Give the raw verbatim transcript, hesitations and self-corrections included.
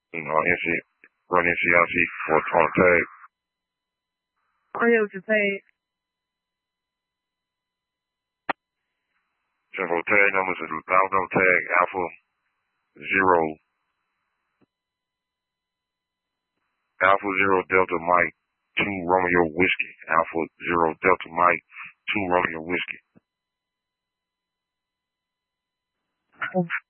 You know, N C, run N C I C for on a tag. Oh yeah, with your tag. Tempo tag numbers is Alpha tag Alpha Zero Alpha Zero Delta Mike Two Romeo Whiskey. Alpha Zero Delta Mike Two Romeo Whiskey.